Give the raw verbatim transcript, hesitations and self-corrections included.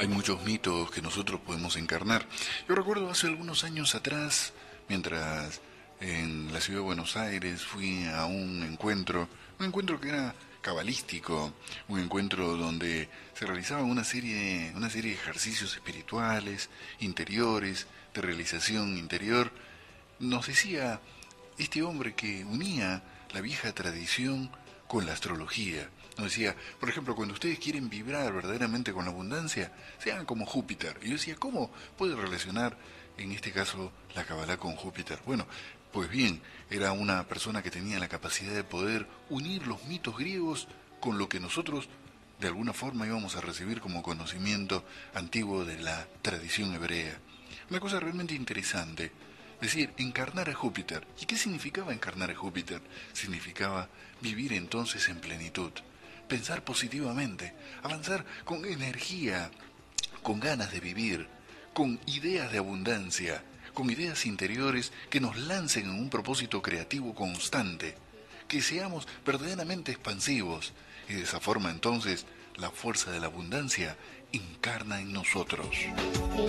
Hay muchos mitos que nosotros podemos encarnar. Yo recuerdo hace algunos años atrás, mientras en la ciudad de Buenos Aires fui a un encuentro, un encuentro que era cabalístico, un encuentro donde se realizaban una serie, una serie de ejercicios espirituales, interiores, de realización interior. Nos decía este hombre que unía la vieja tradición con la astrología. Nos decía, por ejemplo, cuando ustedes quieren vibrar verdaderamente con la abundancia, sean como Júpiter. Y yo decía, ¿cómo puede relacionar, en este caso, la Kabbalah con Júpiter? Bueno, pues bien, era una persona que tenía la capacidad de poder unir los mitos griegos con lo que nosotros de alguna forma íbamos a recibir como conocimiento antiguo de la tradición hebrea. Una cosa realmente interesante. Es decir, encarnar a Júpiter. ¿Y qué significaba encarnar a Júpiter? Significaba vivir entonces en plenitud, pensar positivamente, avanzar con energía, con ganas de vivir, con ideas de abundancia, con ideas interiores que nos lancen en un propósito creativo constante, que seamos verdaderamente expansivos y de esa forma entonces la fuerza de la abundancia encarna en nosotros.